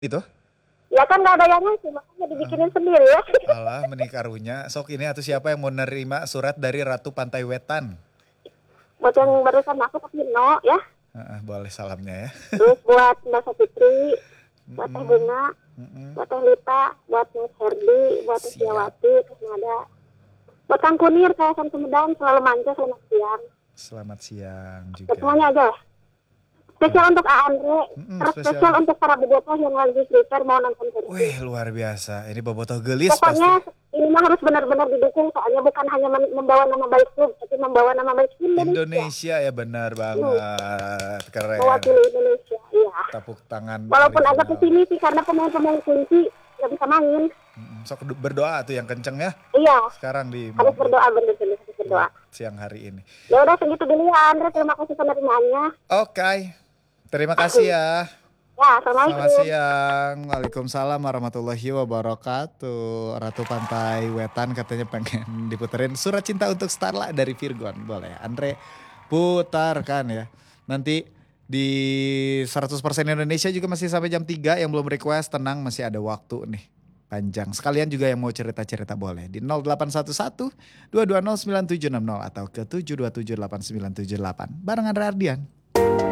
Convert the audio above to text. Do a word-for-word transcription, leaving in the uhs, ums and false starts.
Itu? Ya kan nggak ada yang ngasih, makanya dibikinin sendiri ya. Alah menikarunya. Sok ini atau siapa yang mau nerima surat dari Ratu Pantai Wetan? Buat yang barusan masuk ke Pino ya. Heeh, boleh salamnya ya. Terus buat Mbak Sapitri, buat Teh Mm-mm, Bunga, mm-mm. buat Teh Lita, buat Mas Herdi, buat Teh Siap. Siawati, terus ada buat Kang Kunir, kawasan Sumedang, selalu manja, selamat siang. Selamat siang Buat semuanya juga. aja ya. Nah, Spesial untuk A Andre, mm-mm, terus spesial spesial. untuk para bobotoh yang lagi prepare mau nonton versi. Wih, luar biasa. Ini bobotoh gelis pasti. Pokoknya ini mah harus benar-benar didukung, soalnya bukan hanya membawa nama baik klub, tapi membawa nama baik Indonesia. Indonesia ya benar Hmm, banget. Keren. mewakili Indonesia, iya. Tepuk tangan Walaupun agak original. pesimis sih, karena pemain-pemain kunci nggak bisa main. Mm-mm, sok berdoa tuh yang kenceng ya. Iya, Sekarang di harus mobil berdoa bener-bener harus berdoa. buat siang hari ini. Ya udah segitu dulu ya Andre, terima kasih penerimaannya. Oke. Terima kasih ya. Ya, Selamat assalamualaikum. siang. Waalaikumsalam warahmatullahi wabarakatuh. Ratu Pantai Wetan katanya pengen diputerin Surat Cinta untuk Starla dari Virgon. Boleh, Andre putarkan ya. Nanti di seratus persen Indonesia juga masih sampai jam tiga. Yang belum request tenang, masih ada waktu nih. Panjang. Sekalian juga yang mau cerita-cerita boleh. Di nol delapan satu satu dua dua nol sembilan tujuh enam nol atau ke tujuh dua tujuh delapan sembilan tujuh delapan. Barengan Andre Ardian.